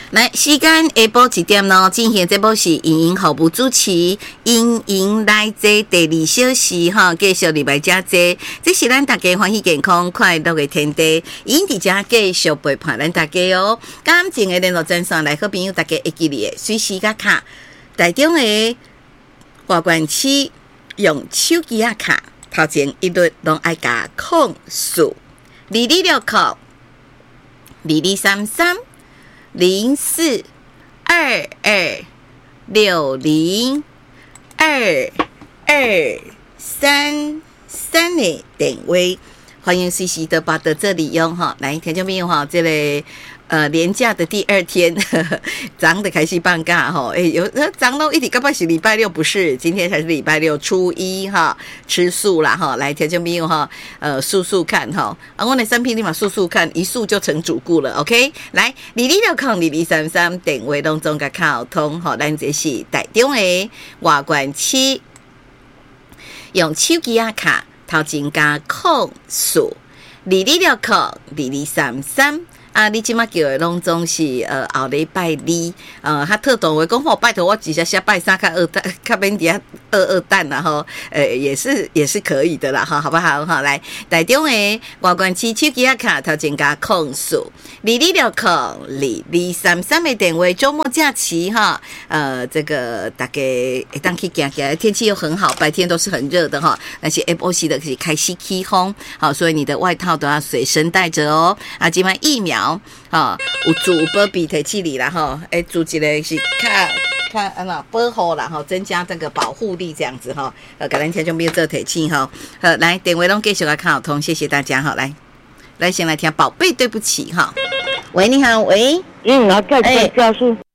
来，时间下晡1點咯，進行這部是盈盈服務主持，盈盈來這第2小時哈，繼續禮拜加這是咱大家歡喜健康快樂的天地，盈盈佇這繼續陪伴咱大家哦。感情的聯絡專線來，好朋友大家會記哩的，隨時甲卡，台中的外關區用手機啊卡，頭前一律攏愛加控訴2260 2233。0422602233的電話，歡迎隨時都把到這裡用哈。來，聽眾朋友哈，這個連假的第2天，昨的開始放假哈。有昨都一直到是禮拜六，不是？今天才是禮拜六初一哈，吃素啦哈。來，聽眾朋友哈，數數看哈。我的產品你嘛數數看，一數就成主顧了。OK， 來22602233電話當中甲溝通哈，咱這是台中的外關區，用手機啊卡頭前加控數22602233。啊！你即馬叫的攏總是後禮拜二，較特動話講吼，拜託我直接寫拜三較免底下二蛋啦吼，也是可以的啦哈，好不好哈？來，台中的外關區手機卡頭前加控訴22602233的電話，周末假期哈，這個大家會當去行行，天氣又很好，白天都是很熱的哈，但是 FOC 的是開始起風，好，所以你的外套都要隨身帶着哦。啊，今晚疫苗。有做保庇提起嚟啦吼，做一個是看保護啦吼，增加這個保護力這樣子吼，給咱聽眾朋友做提醒吼。好，來電話攏繼續來看好通，謝謝大家哈。來先來聽寶貝對不起哈。喂，你好，喂， 我再加速。